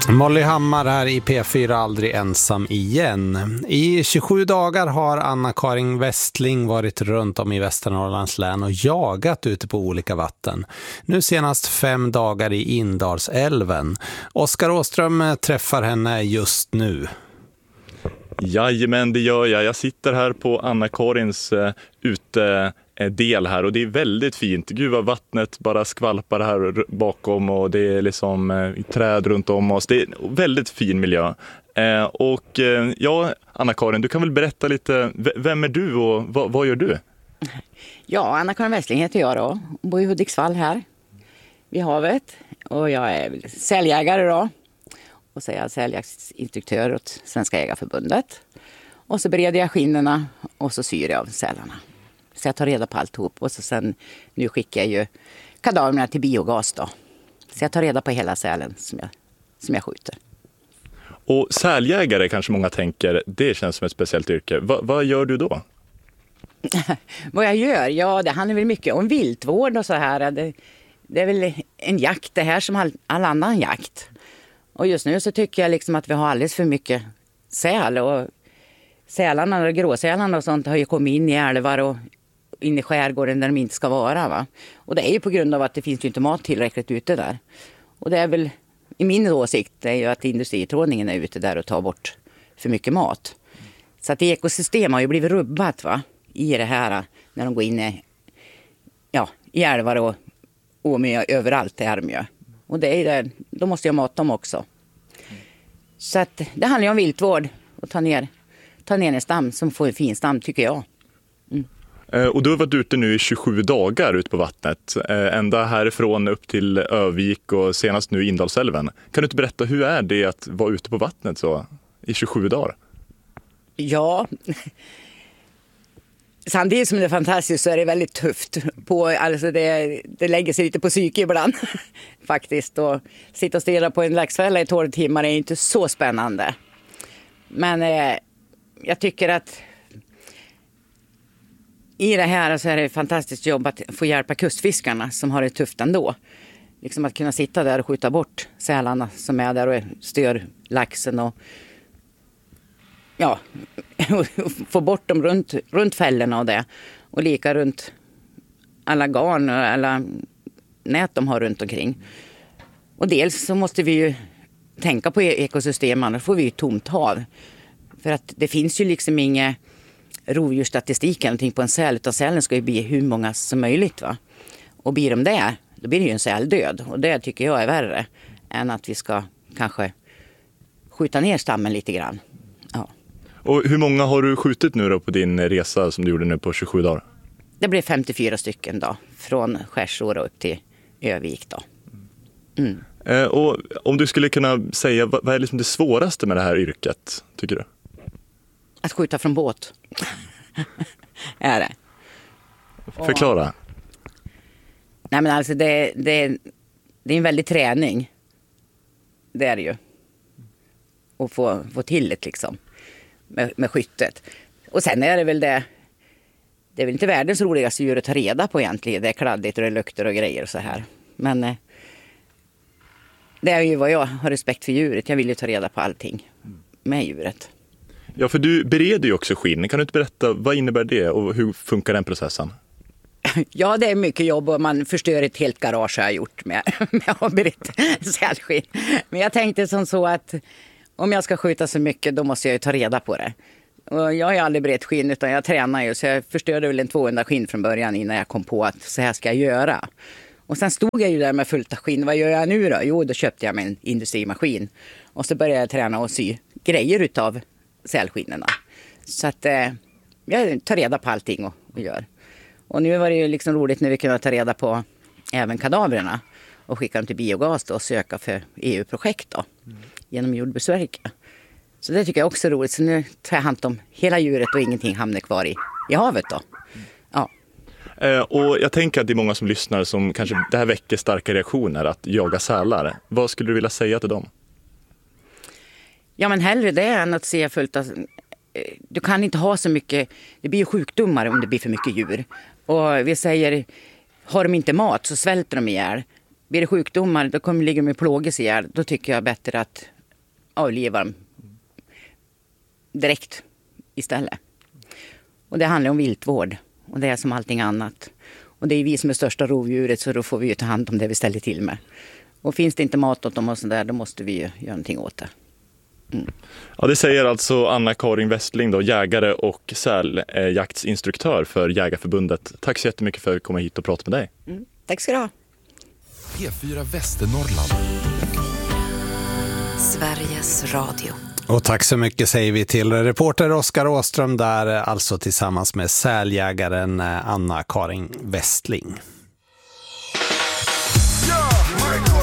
Molly Hammar här i P4 Aldrig ensam igen. I 27 dagar har Anna-Karin Westling varit runt om i Västernorrlands län och jagat ute på olika vatten. Nu senast 5 dagar i Indalsälven. Oskar Åström träffar henne just nu. Jajamän, det gör jag. Jag sitter här på Anna-Karins utedel här och det är väldigt fint. Gud vad vattnet bara skvalpar här bakom och det är liksom träd runt om oss. Det är en väldigt fin miljö. Ja, Anna-Karin, du kan väl berätta lite, vem är du och vad gör du? Ja, Anna-Karin Westling heter jag då. Bor i Hudiksvall här vid havet och jag är säljägare då. Och så är jag säljaktsinstruktör åt Svenska Jägarförbundet. Och så bereder jag skinnena och så syr jag av sälarna. Så jag tar reda på alltihop. Och så sen, nu skickar jag ju kadaverna till biogas då. Så jag tar reda på hela sälen som jag skjuter. Och säljägare kanske många tänker, det känns som ett speciellt yrke. Vad gör du då? Vad jag gör? Ja, det handlar väl mycket om viltvård och så här. Det är väl en jakt det här som all annan jakt. Och just nu så tycker jag liksom att vi har alldeles för mycket säl och sälarna och gråsälarna och sånt har ju kommit in i älvar och in i skärgården där de inte ska vara. Va? Och det är ju på grund av att det finns ju inte mat tillräckligt ute där. Och det är väl, i min åsikt, är ju att industriutrådningen är ute där och tar bort för mycket mat. Så att ekosystem har ju blivit rubbat va? I det här när de går in i älvar och åmö överallt är de. Och det är där, då måste jag mata dem också. Så att det handlar ju om viltvård och ta ner en stam som får en fin stam tycker jag. Och du har varit ute nu i 27 dagar ut på vattnet. Ända härifrån upp till Övik och senast nu i Indalsälven. Kan du inte berätta hur är det att vara ute på vattnet så i 27 dagar? Ja, samtidigt som det är fantastiskt så är det väldigt tufft. Alltså det lägger sig lite på psyke ibland faktiskt. Och sitta och stirra på en laxfälla i 12 timmar är inte så spännande. Men jag tycker att i det här så är det ett fantastiskt jobb att få hjälpa kustfiskarna som har det tufft ändå. Liksom att kunna sitta där och skjuta bort sälarna som är där och stör laxen och få bort dem runt fällorna och det. Och lika runt alla garn och alla nät de har runt omkring. Och dels så måste vi ju tänka på ekosystemen, annars får vi ju tomt hav. För att det finns ju liksom inga rovdjursstatistik eller någonting på en säl, utan sälen ska ju bli hur många som möjligt va. Och blir de det, då blir det ju en säldöd. Och det tycker jag är värre än att vi ska kanske skjuta ner stammen lite grann. Ja. Och hur många har du skjutit nu då på din resa som du gjorde nu på 27 dagar? Det blev 54 stycken då, från Skärsåra upp till Övik då. Och om du skulle kunna säga, vad är liksom det svåraste med det här yrket, tycker du? Att skjuta från båt. Är det. Förklara. Nej men alltså det är en väldig träning. Det är det ju. Och få till det liksom. Med skyttet. Och sen är det väl det är väl inte världens roligaste djur att ta reda på egentligen. Det är kladdigt och det luktar och grejer och så här. Men det är ju vad jag har respekt för djuret. Jag vill ju ta reda på allting med djuret. Ja, för du bereder ju också skinn. Kan du inte berätta, vad innebär det och hur funkar den processen? Ja, det är mycket jobb och man förstör ett helt garage har jag gjort med att ha berett sälskinn. Men jag tänkte som så att om jag ska skjuta så mycket då måste jag ju ta reda på det. Och jag har ju aldrig berett skinn utan jag tränar ju så jag förstörde väl en 200 skinn från början innan jag kom på att så här ska jag göra. Och sen stod jag ju där med fullt av skinn. Vad gör jag nu då? Jo, då köpte jag mig en industrimaskin. Och så började jag träna och sy grejer utav sälskinnena. Så att jag tar reda på allting och gör. Och nu var det ju liksom roligt när vi kunde ta reda på även kadaverna. Och skicka dem till biogas då och söka för EU-projekt då. Genom Jordbruksverket. Så det tycker jag också är roligt. Så nu tar jag hand om hela djuret och ingenting hamnar kvar i havet då. Ja. Och jag tänker att det är många som lyssnar som kanske det här väcker starka reaktioner att jaga sälar. Vad skulle du vilja säga till dem? Ja men hellre det än att se fullt av... Du kan inte ha så mycket... Det blir ju sjukdomar om det blir för mycket djur. Och vi säger, har de inte mat så svälter de ihjäl. Blir det sjukdomar då kommer ligga med plågas ihjäl. Då tycker jag bättre att avliva dem direkt istället. Och det handlar om viltvård och det är som allting annat. Och det är vi som är största rovdjuret, så då får vi ju ta hand om det vi ställer till med. Och finns det inte mat åt dem och sådär, då måste vi ju göra någonting åt det. Mm. Ja, det säger alltså Anna-Karin Westling då, jägare och säljaktsinstruktör för Jägarförbundet. Tack så jättemycket för att komma hit och prata med dig. Tack ska du ha. P4 Västernorrland. Sveriges Radio. Och tack så mycket säger vi till reporter Oskar Åström där, alltså tillsammans med säljägaren Anna-Karin Westling. Yeah,